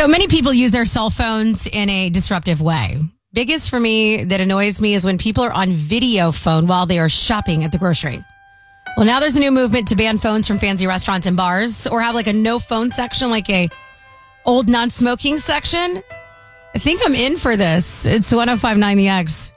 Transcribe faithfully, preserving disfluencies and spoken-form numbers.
So many people use their cell phones in a disruptive way. Biggest for me that annoys me is when people are on video phone while they are shopping at the grocery. Well, now there's a new movement to ban phones from fancy restaurants and bars, or have like a no phone section, like a old non-smoking section. I think I'm in for this. It's one oh five point nine The X.